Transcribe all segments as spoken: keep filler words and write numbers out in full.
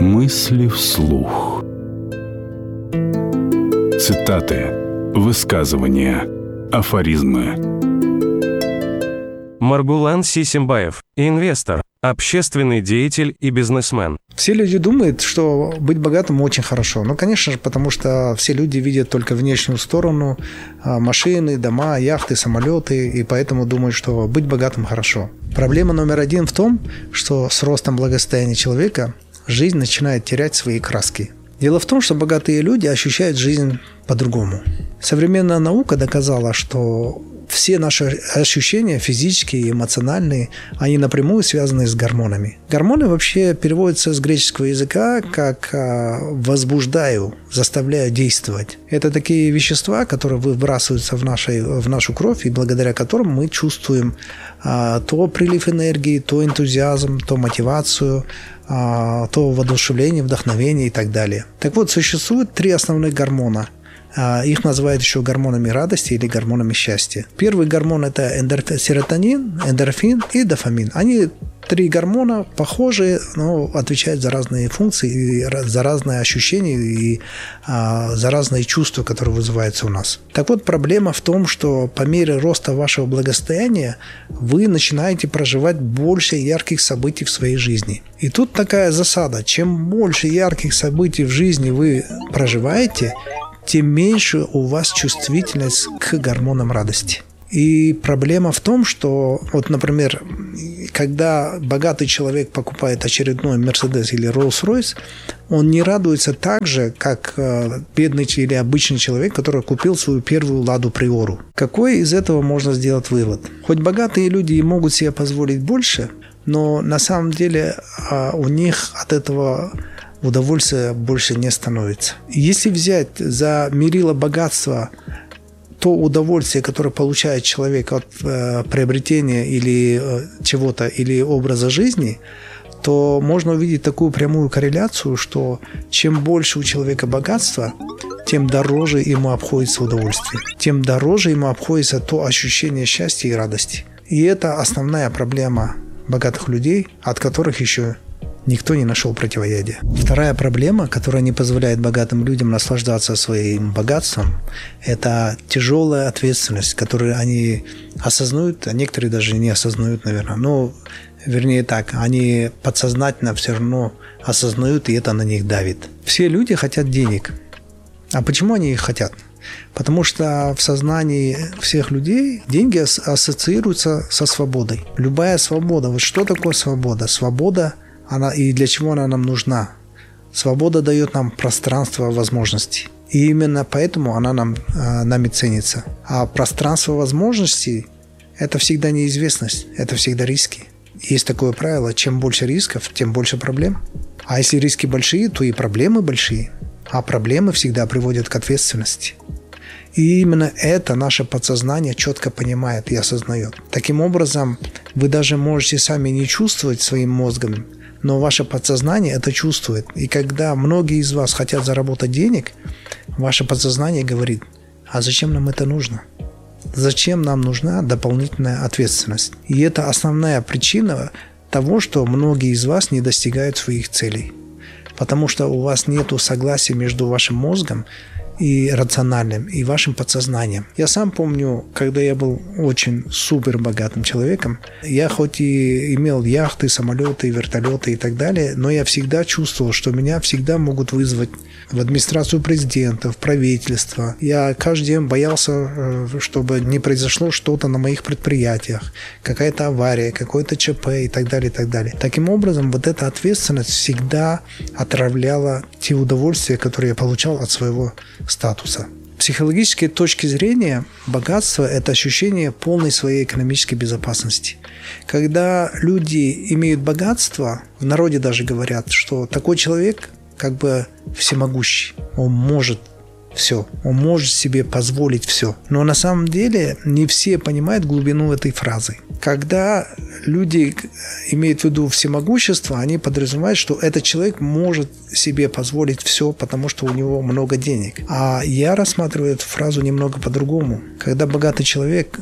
Мысли вслух. Цитаты, высказывания, афоризмы. Маргулан Сисимбаев, инвестор, общественный деятель и бизнесмен. Все люди думают, что быть богатым очень хорошо. Ну, конечно же, потому что все люди видят только внешнюю сторону, машины, дома, яхты, самолеты, и поэтому думают, что быть богатым хорошо. Проблема номер один в том, что с ростом благосостояния человека жизнь начинает терять свои краски. Дело в том, что богатые люди ощущают жизнь по-другому. Современная наука доказала, что все наши ощущения, физические и эмоциональные, они напрямую связаны с гормонами. Гормоны вообще переводятся с греческого языка как «возбуждаю», «заставляю действовать». Это такие вещества, которые выбрасываются в, нашей, в нашу кровь, и благодаря которым мы чувствуем то прилив энергии, то энтузиазм, то мотивацию, то воодушевление, вдохновение и так далее. Так вот, существует три основных гормона. Их называют еще гормонами радости или гормонами счастья. Первый гормон – это эндорфин, серотонин, эндорфин и дофамин. Они три гормона похожие, но отвечают за разные функции, за разные ощущения и а, за разные чувства, которые вызываются у нас. Так вот, проблема в том, что по мере роста вашего благосостояния вы начинаете проживать больше ярких событий в своей жизни. И тут такая засада. Чем больше ярких событий в жизни вы проживаете, тем меньше у вас чувствительность к гормонам радости. И проблема в том, что, вот, например, когда богатый человек покупает очередной Мерседес или Роллс-Ройс, он не радуется так же, как бедный или обычный человек, который купил свою первую Ладу Приору. Какой из этого можно сделать вывод? Хоть богатые люди и могут себе позволить больше, но на самом деле у них от этого удовольствия больше не становится. Если взять за мерило богатства то удовольствие, которое получает человек от э, приобретения или э, чего-то, или образа жизни, то можно увидеть такую прямую корреляцию, что чем больше у человека богатства, тем дороже ему обходится удовольствие, тем дороже ему обходится то ощущение счастья и радости. И это основная проблема богатых людей, от которых еще никто не нашел противоядия. Вторая проблема, которая не позволяет богатым людям наслаждаться своим богатством, это тяжелая ответственность, которую они осознают, а некоторые даже не осознают, наверное. Но, вернее так, они подсознательно все равно осознают, и это на них давит. Все люди хотят денег. А почему они их хотят? Потому что в сознании всех людей деньги ассоциируются со свободой. Любая свобода. Вот что такое свобода? Свобода Она, и для чего она нам нужна? Свобода дает нам пространство возможностей. И именно поэтому она нам, нами ценится. А пространство возможностей – это всегда неизвестность, это всегда риски. Есть такое правило: чем больше рисков, тем больше проблем. А если риски большие, то и проблемы большие. А проблемы всегда приводят к ответственности. И именно это наше подсознание четко понимает и осознает. Таким образом, вы даже можете сами не чувствовать своим мозгом, но ваше подсознание это чувствует. И когда многие из вас хотят заработать денег, ваше подсознание говорит: а зачем нам это нужно? Зачем нам нужна дополнительная ответственность? И это основная причина того, что многие из вас не достигают своих целей. Потому что у вас нет согласия между вашим мозгом и рациональным, и вашим подсознанием. Я сам помню, когда я был очень супер богатым человеком, я хоть и имел яхты, самолеты, вертолеты и так далее, но я всегда чувствовал, что меня всегда могут вызвать в администрацию президента, в правительство. Я каждый день боялся, чтобы не произошло что-то на моих предприятиях, какая-то авария, какое-то ЧП и так далее, и так далее. Таким образом, вот эта ответственность всегда отравляла те удовольствия, которые я получал от своего статуса. С психологической точки зрения богатство – это ощущение полной своей экономической безопасности. Когда люди имеют богатство, в народе даже говорят, что такой человек как бы всемогущий, он может все, он может себе позволить все. Но на самом деле не все понимают глубину этой фразы. Когда люди имеют в виду всемогущество, они подразумевают, что этот человек может себе позволить все, потому что у него много денег. А я рассматриваю эту фразу немного по-другому. Когда богатый человек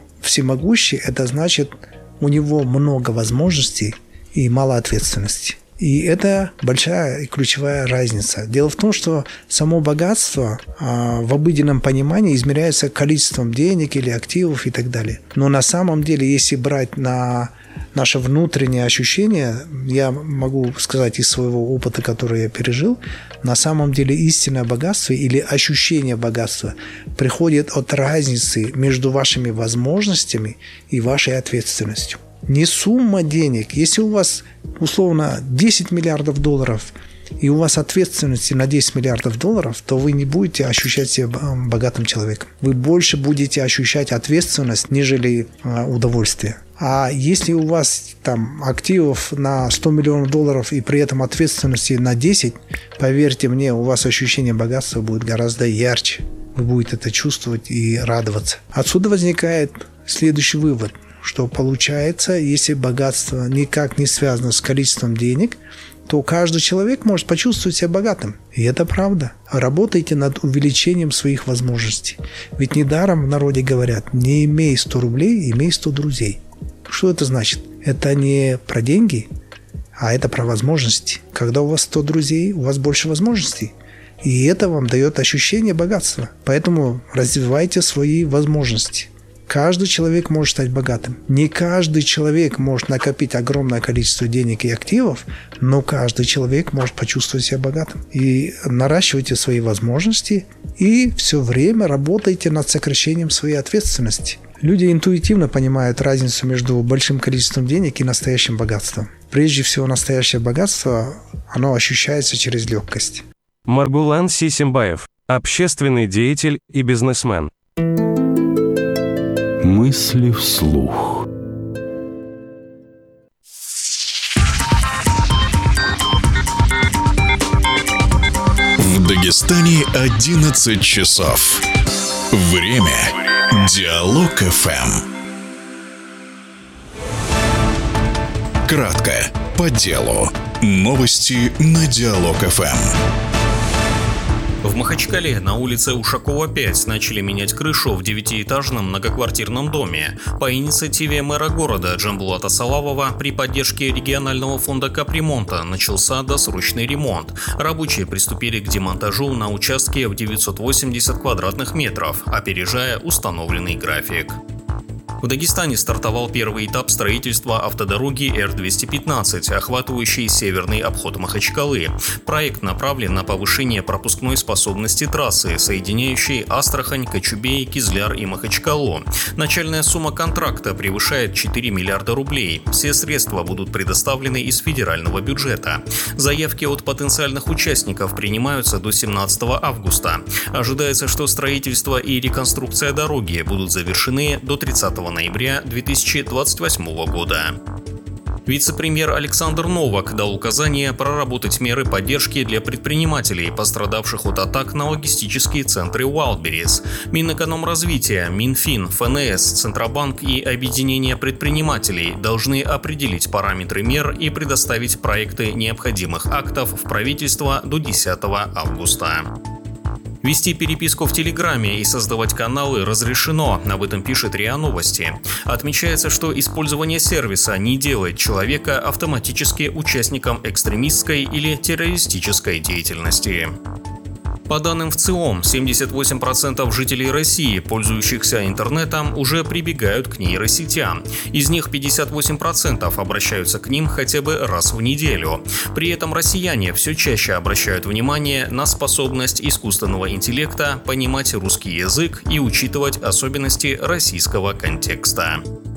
всемогущий, это значит, у него много возможностей и мало ответственности. И это большая и ключевая разница. Дело в том, что само богатство а, в обыденном понимании измеряется количеством денег или активов и так далее. Но на самом деле, если брать на наше внутреннее ощущение, я могу сказать из своего опыта, который я пережил, на самом деле истинное богатство или ощущение богатства приходит от разницы между вашими возможностями и вашей ответственностью. Не сумма денег. Если у вас, условно, десять миллиардов долларов, и у вас ответственности на десять миллиардов долларов, то вы не будете ощущать себя богатым человеком. Вы больше будете ощущать ответственность, нежели удовольствие. А если у вас там активов на сто миллионов долларов и при этом ответственности на десять, поверьте мне, у вас ощущение богатства будет гораздо ярче. Вы будете это чувствовать и радоваться. Отсюда возникает следующий вывод, что получается, если богатство никак не связано с количеством денег, то каждый человек может почувствовать себя богатым. И это правда. Работайте над увеличением своих возможностей. Ведь недаром в народе говорят: не имей сто рублей, имей сто друзей. Что это значит? Это не про деньги, а это про возможности. Когда у вас сто друзей, у вас больше возможностей. И это вам дает ощущение богатства. Поэтому развивайте свои возможности. Каждый человек может стать богатым. Не каждый человек может накопить огромное количество денег и активов, но каждый человек может почувствовать себя богатым. И наращивайте свои возможности и все время работайте над сокращением своей ответственности. Люди интуитивно понимают разницу между большим количеством денег и настоящим богатством. Прежде всего, настоящее богатство, оно ощущается через легкость. Маргулан Сисимбаев, общественный деятель и бизнесмен. Мысли вслух. В Дагестане одиннадцать часов. Время Диалог эф эм. Кратко, по делу. Новости на Диалог эф эм. В Махачкале на улице Ушакова, пять начали менять крышу в девятиэтажном многоквартирном доме. По инициативе мэра города Джамбулата Салавова при поддержке регионального фонда капремонта начался досрочный ремонт. Рабочие приступили к демонтажу на участке в девятьсот восемьдесят квадратных метров, опережая установленный график. В Дагестане стартовал первый этап строительства автодороги Эр двести пятнадцать, охватывающей северный обход Махачкалы. Проект направлен на повышение пропускной способности трассы, соединяющей Астрахань, Кочубей, Кизляр и Махачкалу. Начальная сумма контракта превышает четыре миллиарда рублей. Все средства будут предоставлены из федерального бюджета. Заявки от потенциальных участников принимаются до семнадцатого августа. Ожидается, что строительство и реконструкция дороги будут завершены до тридцатого ноября две тысячи двадцать восьмого года. Вице-премьер Александр Новак дал указание проработать меры поддержки для предпринимателей, пострадавших от атак на логистические центры Wildberries. Минэкономразвития, Минфин, эф эн эс, Центробанк и объединения предпринимателей должны определить параметры мер и предоставить проекты необходимых актов в правительство до десятого августа. Вести переписку в Телеграме и создавать каналы разрешено, об этом пишет РИА Новости. Отмечается, что использование сервиса не делает человека автоматически участником экстремистской или террористической деятельности. По данным ВЦИОМ, семьдесят восемь процентов жителей России, пользующихся интернетом, уже прибегают к нейросетям. Из них пятьдесят восемь процентов обращаются к ним хотя бы раз в неделю. При этом россияне все чаще обращают внимание на способность искусственного интеллекта понимать русский язык и учитывать особенности российского контекста.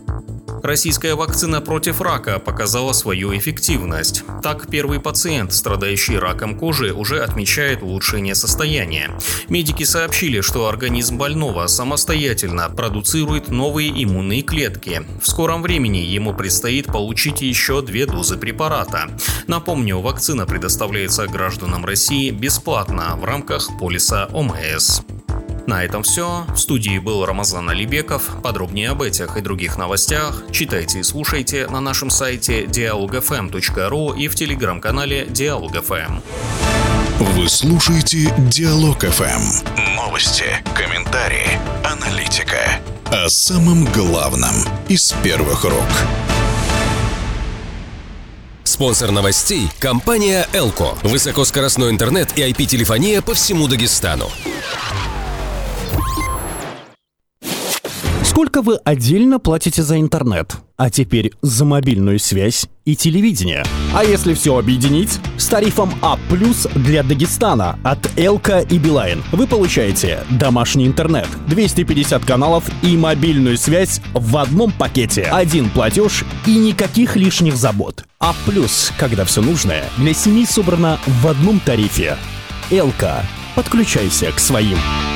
Российская вакцина против рака показала свою эффективность. Так, первый пациент, страдающий раком кожи, уже отмечает улучшение состояния. Медики сообщили, что организм больного самостоятельно продуцирует новые иммунные клетки. В скором времени ему предстоит получить еще две дозы препарата. Напомню, вакцина предоставляется гражданам России бесплатно в рамках полиса О М С. На этом все. В студии был Рамазан Алибеков. Подробнее об этих и других новостях читайте и слушайте на нашем сайте диалог эф эм точка ру и в телеграм-канале Диалог эф эм. Вы слушаете Диалог эф эм. Новости, комментарии, аналитика. О самом главном из первых рук. Спонсор новостей – компания «Элко». Высокоскоростной интернет и ай пи-телефония по всему Дагестану. Сколько вы отдельно платите за интернет? А теперь за мобильную связь и телевидение. А если все объединить? С тарифом А плюс для Дагестана от Элко и Билайн вы получаете домашний интернет, двести пятьдесят каналов и мобильную связь в одном пакете. Один платеж и никаких лишних забот. А плюс, когда все нужное для семьи собрано в одном тарифе. Элко. Подключайся к своим.